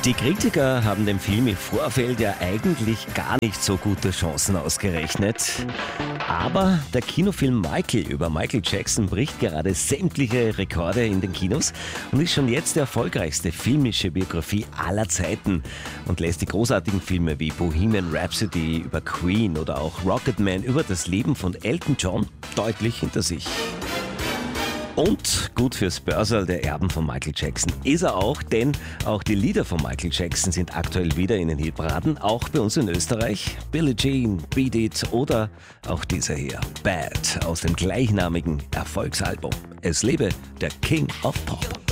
Die Kritiker haben dem Film im Vorfeld ja eigentlich gar nicht so gute Chancen ausgerechnet. Aber der Kinofilm Michael über Michael Jackson bricht gerade sämtliche Rekorde in den Kinos und ist schon jetzt die erfolgreichste filmische Biografie aller Zeiten und lässt die großartigen Filme wie Bohemian Rhapsody über Queen oder auch Rocketman über das Leben von Elton John deutlich hinter sich. Und gut fürs Börserl der Erben von Michael Jackson ist er auch, denn auch die Lieder von Michael Jackson sind aktuell wieder in den Hitparaden, auch bei uns in Österreich. Billie Jean, Beat It oder auch dieser hier, Bad, aus dem gleichnamigen Erfolgsalbum. Es lebe der King of Pop.